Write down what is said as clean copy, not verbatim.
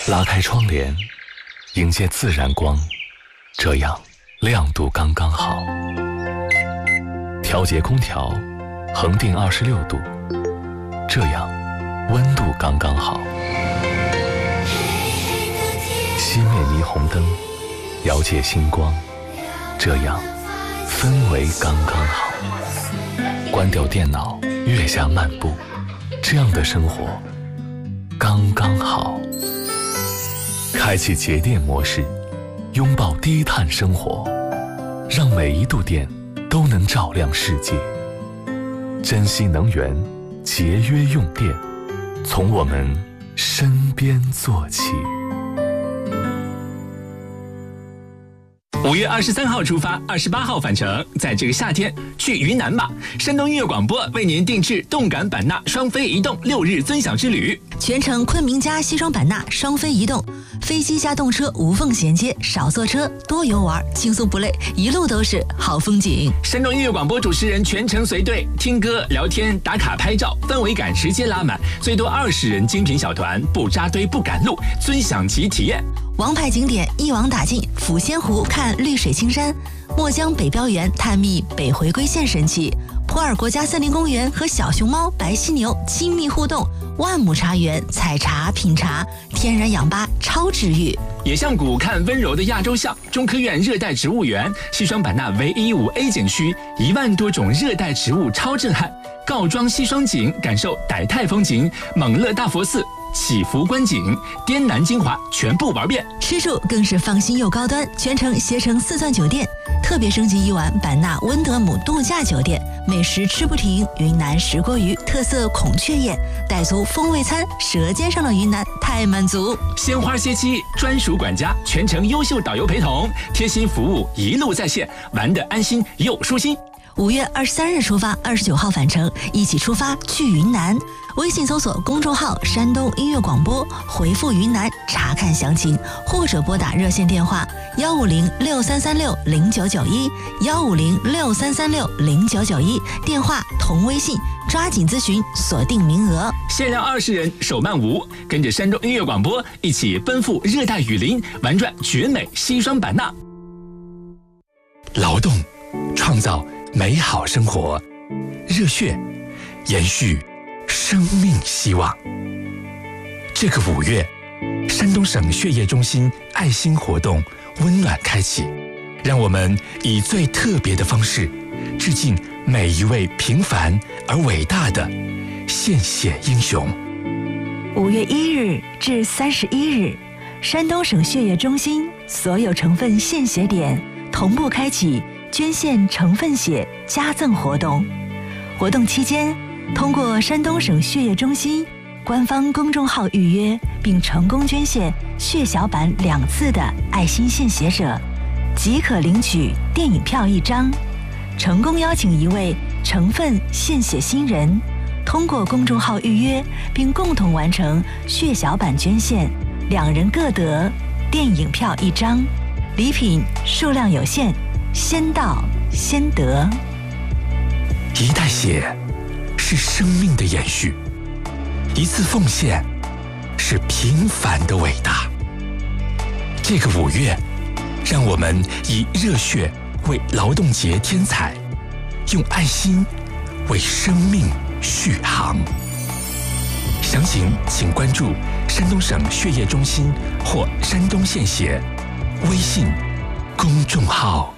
拉开窗帘，迎接自然光，这样亮度刚刚好。调节空调，恒定26度，这样温度刚刚好。熄灭霓虹灯，遥借星光，这样氛围刚刚好。关掉电脑，月下漫步，这样的生活刚刚好。开启节电模式，拥抱低碳生活，让每一度电都能照亮世界。珍惜能源，节约用电，从我们身边做起。 5月23号出发，28号返程，在这个夏天去云南吧！山东音乐广播为您定制动感版纳双飞移动6日尊享之旅， 全程昆明加西双版纳双飞移动，飞机加动车无缝衔接，少坐车，多游玩，轻松不累，一路都是好风景。 山东音乐广播主持人全程随队，听歌、聊天、打卡、拍照，氛围感直接拉满，最多20人精品小团，不扎堆不赶路，尊享其体验。 王牌景点一网打尽，抚仙湖看绿水青山，墨江北标园探秘北回归线神奇，普洱国家森林公园和小熊猫、白犀牛亲密互动，万亩茶园采茶品茶，天然氧吧超治愈。 野象谷看温柔的亚洲象，中科院热带植物园，西双版纳唯一5A 景区，1万多种热带植物超震撼。告庄西双景，感受傣泰风情，蒙勒大佛寺。祈福观景，滇南精华全部玩遍。 吃住更是放心又高端，全程携程4钻酒店，特别升级1晚版纳温德姆度假酒店，美食吃不停，云南石锅鱼特色孔雀宴，傣族风味餐，舌尖上的云南太满足。 鲜花歇期，专属管家，全程优秀导游陪同，贴心服务一路在线，玩得安心又舒心。 5月23日出发，29号返程，一起出发去云南。微信搜索公众号山东音乐广播，回复云南查看详情，或者拨打热线电话15063360991，15063360991，电话同微信，抓紧咨询，锁定名额。 限量20人，手慢无，跟着山东音乐广播一起奔赴热带雨林，玩转绝美西双版纳。劳动，创造美好生活，热血，延续生命希望。这个5月，山东省血液中心爱心活动温暖开启，让我们以最特别的方式，致敬每一位平凡而伟大的献血英雄。 5月1日至31日，山东省血液中心所有成分献血点同步开启捐献成分血加赠活动。活动期间，通过山东省血液中心官方公众号预约并成功捐献血小板2次的爱心献血者，即可领取电影票1张。成功邀请1位成分献血新人，通过公众号预约并共同完成血小板捐献，2人各得电影票1张。礼品数量有限，先到先得。 一袋血是生命的延续，一次奉献是平凡的伟大。这个5月，让我们以热血为劳动节添彩，用爱心为生命续航。详情请关注山东省血液中心或山东献血微信公众号。